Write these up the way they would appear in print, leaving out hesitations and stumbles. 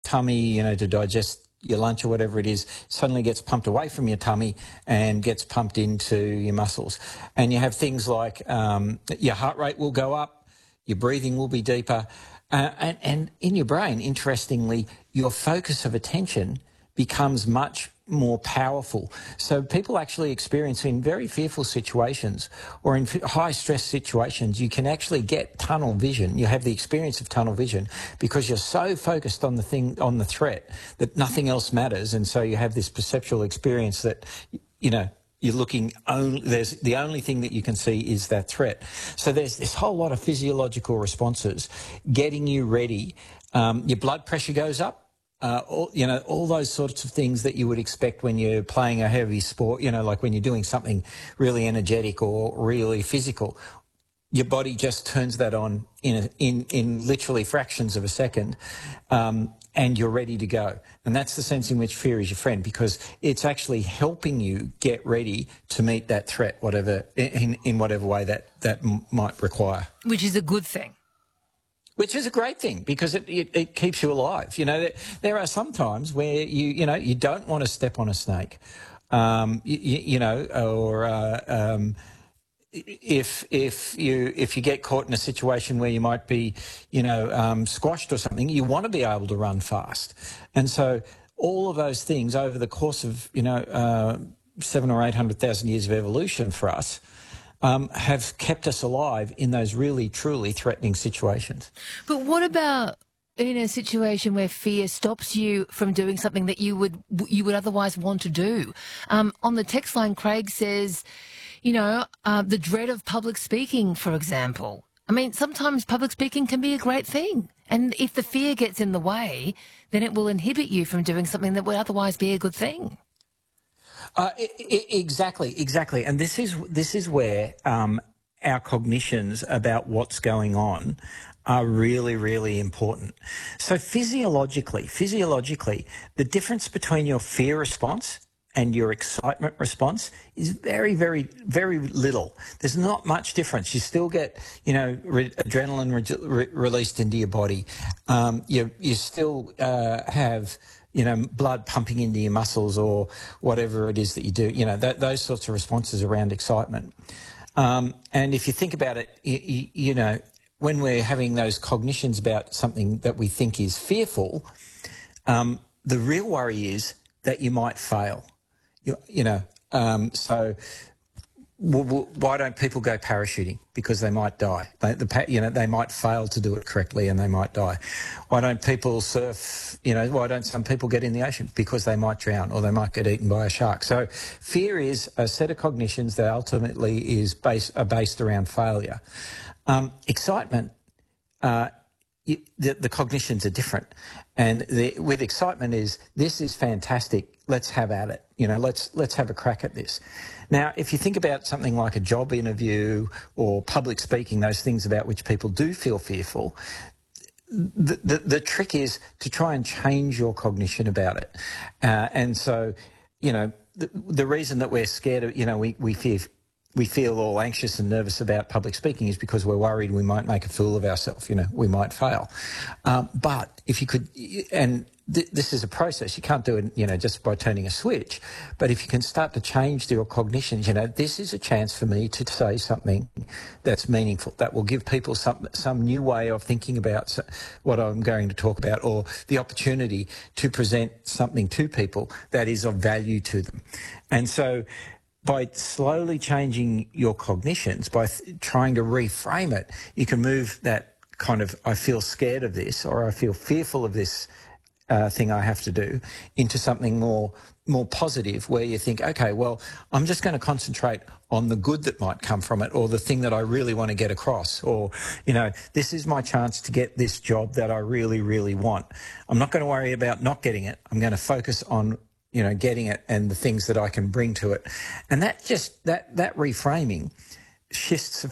tummy, to digest your lunch or whatever it is, suddenly gets pumped away from your tummy and gets pumped into your muscles. And you have things like your heart rate will go up, your breathing will be deeper, and in your brain, interestingly, your focus of attention becomes much more powerful. So people actually experience in very fearful situations or in high stress situations, you can actually get tunnel vision. You have the experience of tunnel vision because you're so focused on the threat that nothing else matters. And so you have this perceptual experience that, you're looking the only thing that you can see is that threat. So there's this whole lot of physiological responses getting you ready. Your blood pressure goes up. All those sorts of things that you would expect when you're playing a heavy sport, like when you're doing something really energetic or really physical. Your body just turns that on in literally fractions of a second, and you're ready to go. And that's the sense in which fear is your friend, because it's actually helping you get ready to meet that threat, whatever in whatever way that might require. Which is a good thing. Which is a great thing because it keeps you alive. There are some times where you don't want to step on a snake, if you get caught in a situation where you might be, squashed or something, you want to be able to run fast. And so all of those things over the course of, 700,000 or 800,000 years of evolution for us, have kept us alive in those really, truly threatening situations. But what about in a situation where fear stops you from doing something that you would otherwise want to do? On the text line, Craig says, the dread of public speaking, for example. I mean, sometimes public speaking can be a great thing. And if the fear gets in the way, then it will inhibit you from doing something that would otherwise be a good thing. Exactly. And this is where our cognitions about what's going on are really, really important. So physiologically, the difference between your fear response and your excitement response is very, very, very little. There's not much difference. You still get, adrenaline released into your body. You still have blood pumping into your muscles or whatever it is that you do, those sorts of responses around excitement. And if you think about it, when we're having those cognitions about something that we think is fearful, the real worry is that you might fail. So why don't people go parachuting? Because they might die. They might fail to do it correctly and they might die. Why don't people surf? Why don't some people get in the ocean? Because they might drown or they might get eaten by a shark. So fear is a set of cognitions that ultimately are based around failure. Excitement, the cognitions are different. And with excitement this is fantastic. Let's have at it. Let's have a crack at this. Now, if you think about something like a job interview or public speaking, those things about which people do feel fearful, the trick is to try and change your cognition about it. And so, the reason that we're scared of, we feel all anxious and nervous about public speaking is because we're worried we might make a fool of ourselves, we might fail. But if you could, and this is a process, you can't do it, just by turning a switch, but if you can start to change your cognitions, this is a chance for me to say something that's meaningful, that will give people some new way of thinking about what I'm going to talk about, or the opportunity to present something to people that is of value to them. And so, by slowly changing your cognitions, by trying to reframe it, you can move that kind of, I feel scared of this, or I feel fearful of this thing I have to do, into something more positive, where you think, okay, well, I'm just going to concentrate on the good that might come from it, or the thing that I really want to get across, or, this is my chance to get this job that I really, really want. I'm not going to worry about not getting it. I'm going to focus on getting it and the things that I can bring to it. And that reframing shifts the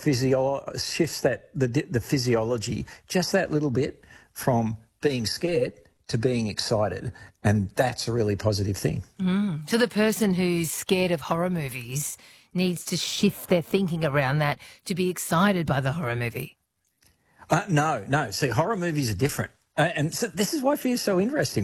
physiology just that little bit, from being scared to being excited. And that's a really positive thing. So the person who's scared of horror movies needs to shift their thinking around that to be excited by the horror movie. No. See, horror movies are different. And so this is why fear is so interesting.